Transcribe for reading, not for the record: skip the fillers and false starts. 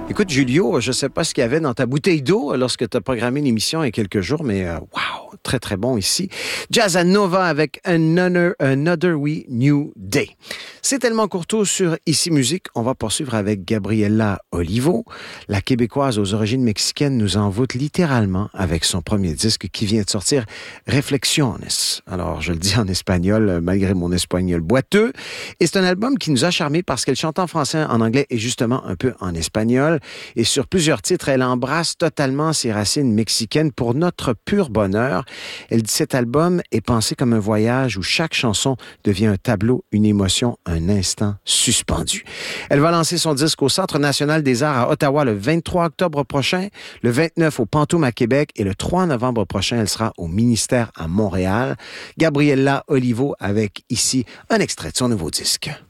Écoute, Julio, je ne sais pas ce qu'il y avait dans ta bouteille d'eau lorsque tu as programmé l'émission il y a quelques jours, mais wow, très, très bon ici. Jazz à Nova avec Another We New Day. C'est tellement courtois sur Ici Musique. On va poursuivre avec Gabriela Olivo. La Québécoise aux origines mexicaines nous envoûte littéralement avec son premier disque qui vient de sortir, Reflexiones. Alors, je le dis en espagnol, malgré mon espagnol boiteux. Et c'est un album qui nous a charmés parce qu'elle chante en français, en anglais et justement un peu en espagnol. Et sur plusieurs titres, elle embrasse totalement ses racines mexicaines pour notre pur bonheur. Elle dit cet album est pensé comme un voyage où chaque chanson devient un tableau, une émotion, un instant suspendu. Elle va lancer son disque au Centre national des arts à Ottawa le 23 octobre prochain, le 29 au Pantoum à Québec et le 3 novembre prochain, elle sera au ministère à Montréal. Gabriela Olivo avec ici un extrait de son nouveau disque.